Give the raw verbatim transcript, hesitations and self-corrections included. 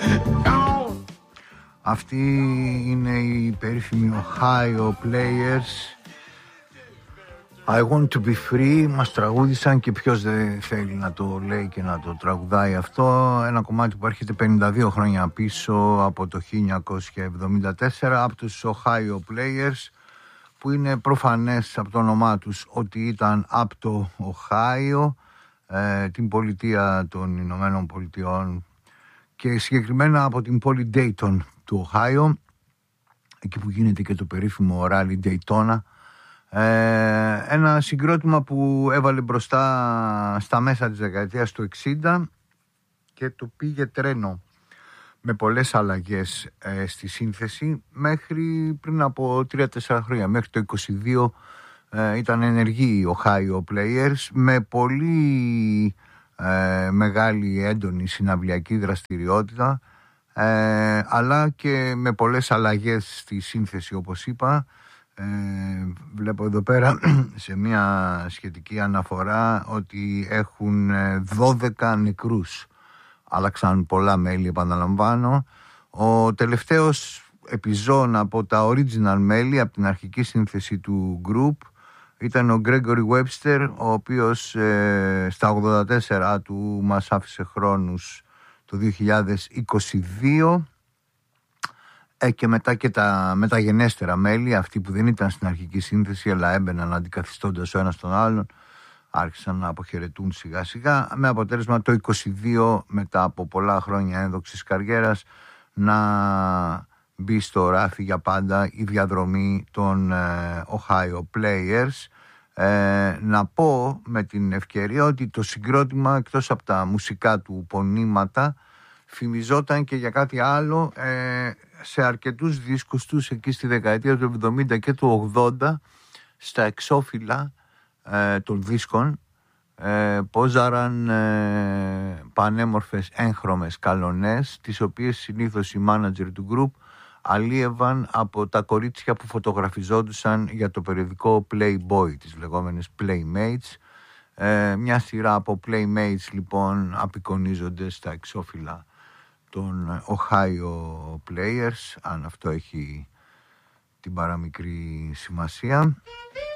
Αυτοί είναι οι περίφημοι Ohio Players. I want to be free. Μας τραγούδισαν και ποιος δεν θέλει να το λέει και να το τραγουδάει αυτό. Ένα κομμάτι που έρχεται πενήντα δύο χρόνια πίσω από το χίλια εννιακόσια εβδομήντα τέσσερα από τους Ohio Players, που είναι προφανές από το όνομά τους ότι ήταν από το Ohio, ε, την πολιτεία των Ηνωμένων Πολιτειών, και συγκεκριμένα από την πόλη Dayton του Ohio, εκεί που γίνεται και το περίφημο ράλι Daytona. Ε, ένα συγκρότημα που έβαλε μπροστά στα μέσα της δεκαετίας του εξήντα και το πήγε τρένο με πολλές αλλαγές ε, στη σύνθεση μέχρι πριν από τρία τέσσερα χρόνια. Μέχρι το είκοσι δύο ε, ήταν ενεργοί οι Ohio Players με πολύ ε, μεγάλη έντονη συναυλιακή δραστηριότητα, ε, αλλά και με πολλές αλλαγές στη σύνθεση, όπως είπα. Ε, βλέπω εδώ πέρα σε μια σχετική αναφορά ότι έχουν δώδεκα νεκρούς. Άλλαξαν πολλά μέλη, επαναλαμβάνω. Ο τελευταίος επιζών από τα original μέλη, από την αρχική σύνθεση του group, ήταν ο Gregory Webster, ο οποίος ε, στα ογδόντα τέσσερα του μας άφησε χρόνους το δύο χιλιάδες είκοσι δύο. Ε, και μετά και τα μεταγενέστερα μέλη, αυτοί που δεν ήταν στην αρχική σύνθεση αλλά έμπαιναν αντικαθιστώντας ο ένας τον άλλον, άρχισαν να αποχαιρετούν σιγά σιγά, με αποτέλεσμα το είκοσι δύο, μετά από πολλά χρόνια ένδοξης καριέρας, να μπει στο ράφι για πάντα η διαδρομή των ε, Ohio Players. Ε, να πω με την ευκαιρία ότι το συγκρότημα, εκτός από τα μουσικά του πονήματα, φημιζόταν και για κάτι άλλο ε, σε αρκετούς δίσκους τους εκεί στη δεκαετία του εβδομήντα και του ογδόντα, στα εξώφυλλα ε, των δίσκων ε, πόζαραν ε, πανέμορφες έγχρωμες καλονές, τις οποίες συνήθως οι μάνατζερ του group αλίευαν από τα κορίτσια που φωτογραφιζόντουσαν για το περιοδικό Playboy, τις λεγόμενες Playmates. Ε, μια σειρά από Playmates λοιπόν απεικονίζονται στα εξώφυλλα των Ohio Players, αν αυτό έχει την παραμικρή σημασία.